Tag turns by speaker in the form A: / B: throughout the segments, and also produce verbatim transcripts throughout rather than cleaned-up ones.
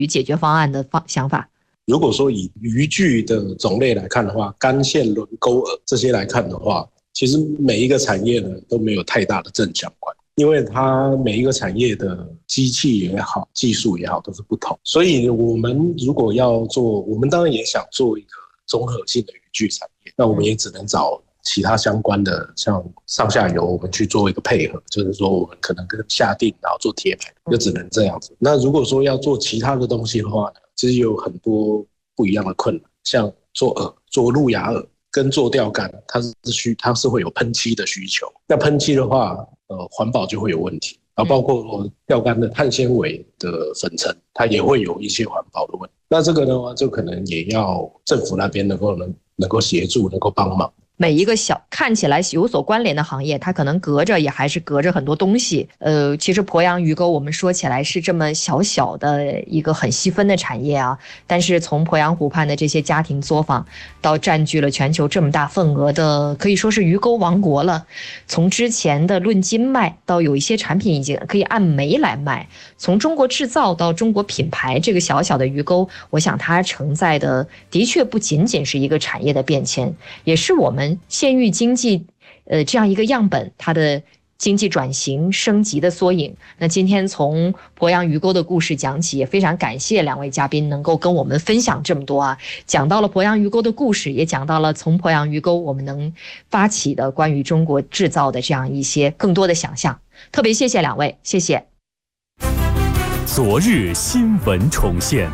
A: 与解决方案的方想法？
B: 如果说以渔具的种类来看的话，竿线、轮钩饵这些来看的话，其实每一个产业呢都没有太大的正相关，因为它每一个产业的机器也好、技术也好都是不同，所以我们如果要做，我们当然也想做一个综合性的渔具产业，那我们也只能找其他相关的，像上下游，我们去做一个配合，就是说我们可能跟下定，然后做贴牌，就只能这样子。那如果说要做其他的东西的话呢，其实有很多不一样的困难，像做饵、做路亚饵跟做钓竿，它是需它是会有喷漆的需求。那喷漆的话，呃，环保就会有问题，然后包括钓竿的碳纤维的粉尘，它也会有一些环保的问题。那这个的话，就可能也要政府那边能够能能够协助，能够帮忙。
A: 每一个小看起来有所关联的行业，它可能隔着也还是隔着很多东西。呃，其实鄱阳鱼钩我们说起来是这么小小的一个很细分的产业啊，但是从鄱阳湖畔的这些家庭作坊到占据了全球这么大份额的，可以说是鱼钩王国了。从之前的论斤卖到有一些产品已经可以按枚来卖，从中国制造到中国品牌，这个小小的鱼钩，我想它承载的的确不仅仅是一个产业的变迁，也是我们县域经济呃这样一个样本，它的经济转型升级的缩影。那今天从鄱阳鱼钩的故事讲起，也非常感谢两位嘉宾能够跟我们分享这么多啊，讲到了鄱阳鱼钩的故事，也讲到了从鄱阳鱼钩我们能发起的关于中国制造的这样一些更多的想象。特别谢谢两位，谢谢。
C: 昨日新闻重现。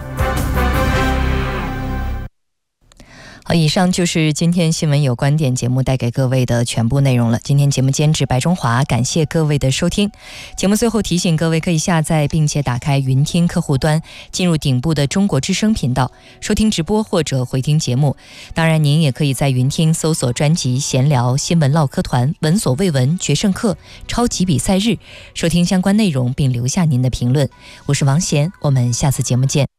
D: 好，以上就是今天新闻有观点节目带给各位的全部内容了。今天节目监制白中华，感谢各位的收听。节目最后提醒各位，可以下载并且打开云听客户端，进入顶部的中国之声频道，收听直播或者回听节目。当然，您也可以在云听搜索专辑闲聊、新闻唠嗑团、闻所未闻、决胜课、超级比赛日，收听相关内容并留下您的评论。我是王贤，我们下次节目见。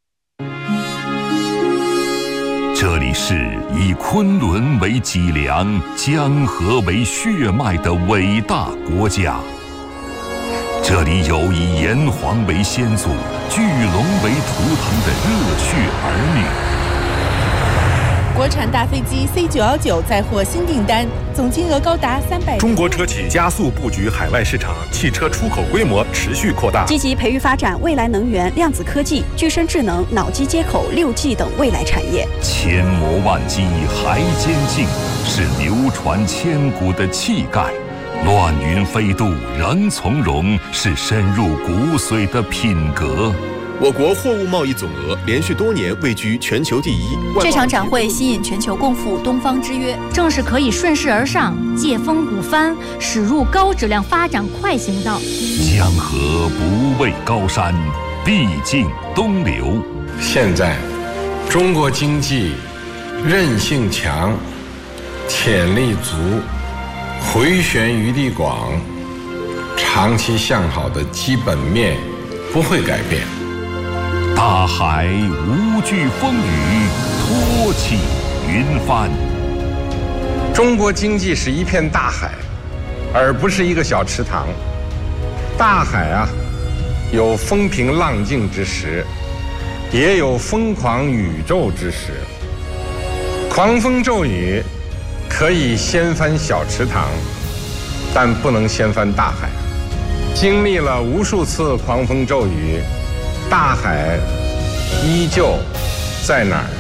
E: 这里是以昆仑为脊梁、江河为血脉的伟大国家。这里有以炎黄为先祖、巨龙为图腾的热血儿女。
F: 国产大飞机 C 九一九再获新订单，总金额高达三百。
G: 中国车企加速布局海外市场，汽车出口规模持续扩大，
H: 积极培育发展未来能源、量子科技、具身智能、脑机接口、六 G 等未来产业。
E: 千磨万击还坚劲，是流传千古的气概；乱云飞渡仍从容，是深入骨髓的品格。
I: 我国货物贸易总额连续多年位居全球第一。
J: 这场展会吸引全球共赴东方之约，正是可以顺势而上，借风鼓帆，驶入高质量发展快行道。
E: 江河不畏高山，必尽东流。
K: 现在，中国经济韧性强，潜力足，回旋余地广，长期向好的基本面不会改变。
E: 大海无惧风雨，托起云帆。
K: 中国经济是一片大海，而不是一个小池塘。大海啊，有风平浪静之时，也有疯狂宇宙之时。狂风骤雨可以掀翻小池塘，但不能掀翻大海。经历了无数次狂风骤雨，大海依旧在哪儿？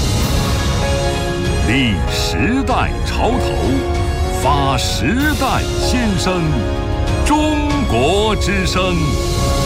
E: 立时代潮头，发时代先声，中国之声。